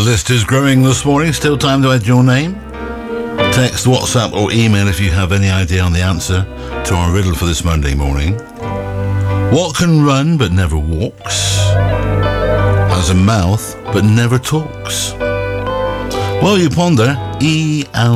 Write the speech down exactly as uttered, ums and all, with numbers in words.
list is growing this morning. Still time to add your name. Text, WhatsApp or email if you have any idea on the answer to our riddle for this Monday morning. What can run but never walks? Has a mouth but never talks? Well, you ponder. E L